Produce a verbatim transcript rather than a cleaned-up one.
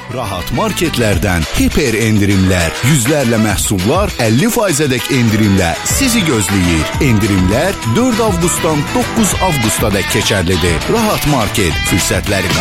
Rahat marketlərdən hiper endirimlər, yüzlərlə məhsullar əlli faizədək endirimlə sizi gözləyir. Endirimlər dörd avqustdan doqquz avqustadək keçərlidir. Rahat market fürsətləri